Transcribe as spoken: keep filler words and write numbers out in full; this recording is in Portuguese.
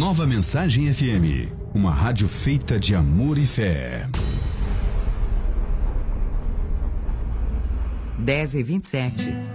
Nova Mensagem F M, uma rádio feita de amor e fé. dez e vinte e sete.